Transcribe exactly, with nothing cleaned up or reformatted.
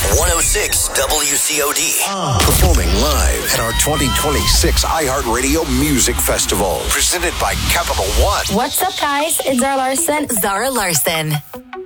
one oh six W C O D. Performing live at our twenty twenty-six iHeartRadio Music Festival. Presented by Capital One. What's up, guys? It's Zara Larson. Zara Larson.